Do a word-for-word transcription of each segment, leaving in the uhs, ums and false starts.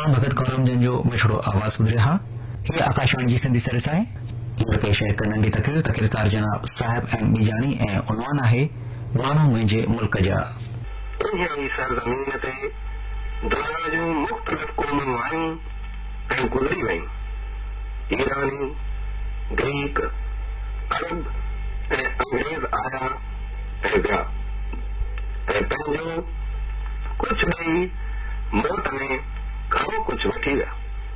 तमाम भगत कॉलम जन जो मिठड़ो आवाज ॿुध रहा ये आकाशवाणी जी सिंधी सर्विस है। हींअर पेश है हिक नंढी तकरीर तकरीरकार जनाब साहिब एम बीजानी ऐं उनवान आहे माण्हू मुंहिंजे मुल्क जा। इन सरज़मीन ते दुनिया जूं मुख़्तलिफ़ क़ौमुं आहियूं ऐं गुज़री वयूं। ईरानी, ग्रीक, अरब ऐं अंग्रेज़ आया ऐं विया ऐं पंहिंजो कुझु ॾेई मोट में घणो कुझु वठी विया।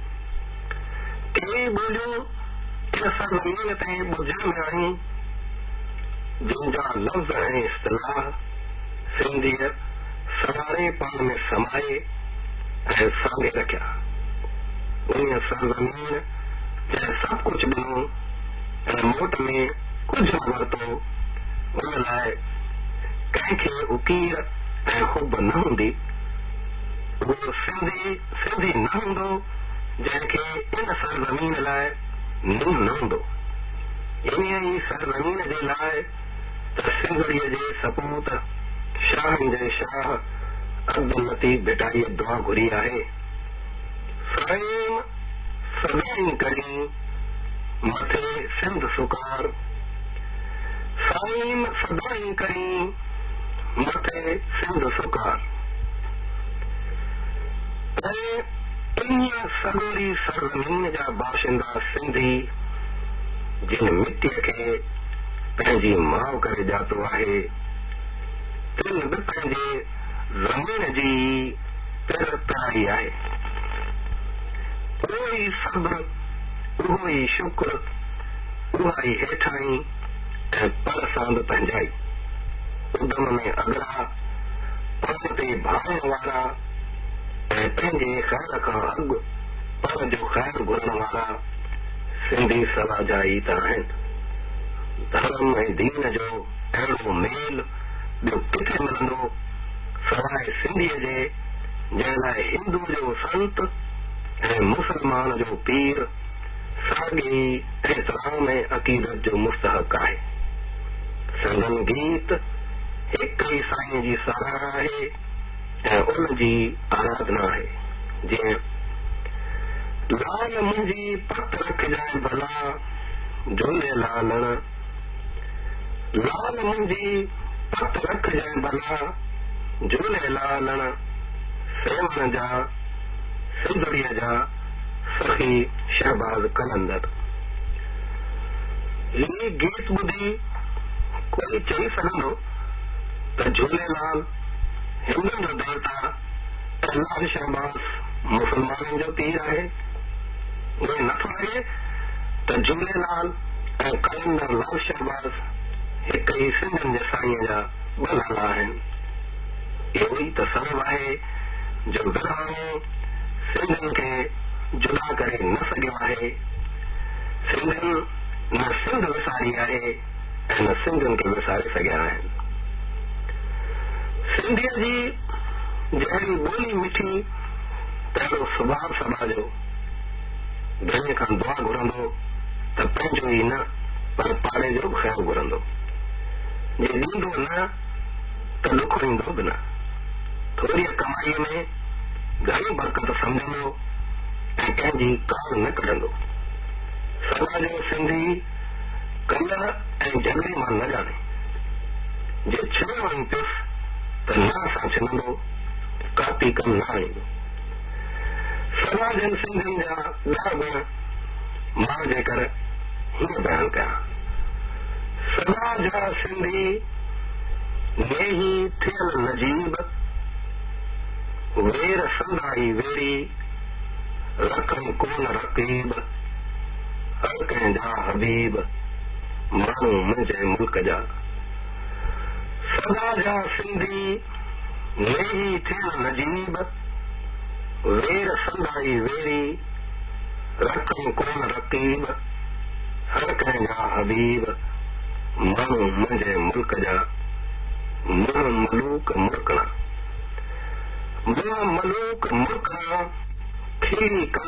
कई ॿोलियूं इन सरज़मीन ते ॿुधण में आहियूं जिन जा लफ़्ज़ ऐं इस्तिलाह सिंधीअ सवारे पाण में समाए ऐं सांगे रखिया। उन सरज़मीन जंहिं सभु कुझु ॾिनो ऐं मोट में कुझु न वरितो उन लाइ कंहिंखे उकीर ऐं खुब न हूंदी। उहो सिंधी सिंधी न हूंदो जंहिंखे इन सरज़मीन लाइ नींहुं न हूंदो। इन ई सरज़मीन जे लाइ त सिंधड़ीअ जे सपूत शाहनि जे शाह अब्दुल लतीफ़ बेटारीअ दुआ घुरी आहे। साईं सदाईं करी मथे सिंध सुकार, साईं सदाईं करी मथे सिंध सुकार। ऐं इन सॻोरी सरज़मीन जा बाशिंदा सिंधी जिन मिटीअ खे पंहिंजी माउ करे ॼातो आहे तिन बि पंहिंजे ज़मीन जी तिर पिराई आहे। उहो ई सब्र, उहो ई शुक्र, उहा ई हेठाई ऐं परसांद पंहिंजाई। उदम में अगरा, पाण ते भावण वारा ऐं पंहिंजे ख़ैर खां अॻु पाण जो ख़ैर घुरण वारा सिंधी सवा जा ई त आहिनि। धर्म ऐं दीन जो अहिड़ो मेल ॿियो किथे मिलंदो सवाइ सिंधीअ जे जंहिं लाइ हिंदू जो संत ऐं मुस्लमान जो पीर साॻी एहतराम ऐं अक़ीदत जो मुस्तहक आहे। संदन गीत हिक ई साईं जी साराह आहे ऐं उन जी आराधना आहे। जीअं लाल मुंहिंजी पत रखजांइ भला झूलेलालण, लाल मुंहिंजी पत रखजांइ भला झूलेलालण, सेवण जा सिंधड़ीअ जा सखी शहबाज कलंदर। ही गीत ॿुधी कोई चई सघंदो त झूलेलाल हिंदुनि जो देवता ऐं लाल शहबाज मुसलमाननि जो पीर आहे। उहे नथो लॻे त झूलेलाल ऐं कलंदर लाल शहबाज हिक ई सिंधियुनि जे साईंअ जा ॿ नाला आहिनि। इहो ई त सबबु आहे जो विरहाङो सिंधियुनि खे जुदा करे न सघियो आहे। सिंधियुनि न सिंध विसारी आहे ऐं न सिंधियुनि खे विसारे सघिया आहिनि। सिंधीअ जी जहिड़ी ॿोली मिठी तहिड़ो सुभाउ सभा जो। भेण खां दुआ घुरंदो त पंहिंजो ई न पर पाड़े जो बि ख़ैरु घुरंदो। जे ॾींदो न त ॾुखो ईंदो बि न। थोरी कमाईअ में घणी बरकत सम्झंदो ऐं कंहिंजी काल न कढंदो। सभा जो सिंधी कल ऐं झगड़े मां न ॼाणे। जे छिड़े वञी पियुसि त न सां छिनंदो, कापी कमु न आणींदो। सभा जन सिंधियुनि जा ॾह गुण मां जेकर हीअं बयानु कयां। सभा जा सिंधी नेही थियल नजीब, वेर संदाई वेड़ी, रखनि कोन रकीब, हर कंहिंजा हबीब, माण्हू मुंहिंजे मुल्क जा। सदा जा सिंधी नेही थियल नजीब, वेर संदाई वेड़ी, रखनि कोन रकीब, हर कंहिंजा हबीब, माण्हू मुंहिंजे मुल्क जा। मुंहुं मलूक मुरकणा, मुंहुं मलूक मुरकणा, खीरी